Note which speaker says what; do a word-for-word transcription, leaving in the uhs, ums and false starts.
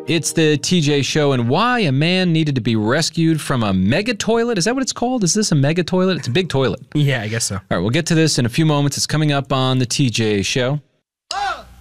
Speaker 1: It's the T J Show, and why a man needed to be rescued from a mega toilet. Is that what it's called? Is this a mega toilet? It's a big toilet.
Speaker 2: Yeah, I guess so.
Speaker 1: All right, we'll get to this in a few moments. It's coming up on the T J Show.